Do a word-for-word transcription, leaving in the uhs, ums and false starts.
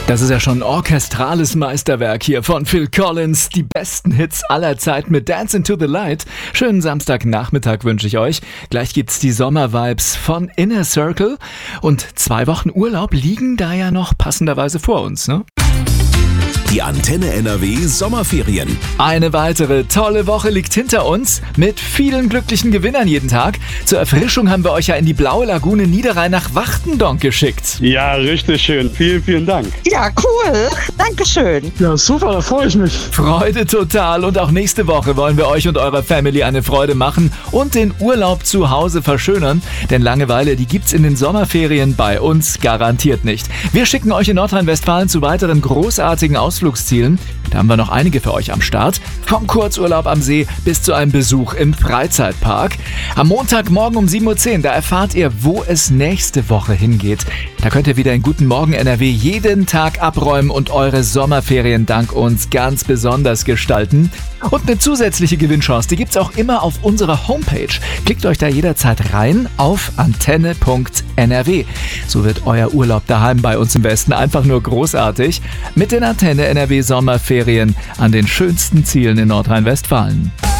Das ist ja schon ein orchestrales Meisterwerk hier von Phil Collins. Die besten Hits aller Zeit mit Dance into the Light. Schönen Samstagnachmittag wünsche ich euch. Gleich gibt's die Sommervibes von Inner Circle. Und zwei Wochen Urlaub liegen da ja noch passenderweise vor uns, ne? Die Antenne N R W Sommerferien. Eine weitere tolle Woche liegt hinter uns mit vielen glücklichen Gewinnern jeden Tag. Zur Erfrischung haben wir euch ja in die blaue Lagune Niederrhein nach Wachtendonk geschickt. Ja, richtig schön. Vielen, vielen Dank. Ja, cool. Dankeschön. Ja, super, da freue ich mich. Freude total. Und auch nächste Woche wollen wir euch und eurer Family eine Freude machen und den Urlaub zu Hause verschönern. Denn Langeweile, die gibt's in den Sommerferien bei uns garantiert nicht. Wir schicken euch in Nordrhein-Westfalen zu weiteren großartigen Ausflugszielen. Da haben wir noch einige für euch am Start. Vom Kurzurlaub am See bis zu einem Besuch im Freizeitpark. Am Montagmorgen um sieben Uhr zehn, da erfahrt ihr, wo es nächste Woche hingeht. Da könnt ihr wieder in Guten Morgen N R W jeden Tag abräumen und eure Sommerferien dank uns ganz besonders gestalten. Und eine zusätzliche Gewinnchance, die gibt's auch immer auf unserer Homepage. Klickt euch da jederzeit rein auf antenne punkt n r w. So wird euer Urlaub daheim bei uns im Westen einfach nur großartig. Mit den Antenne N R W Sommerferien an den schönsten Zielen in Nordrhein-Westfalen.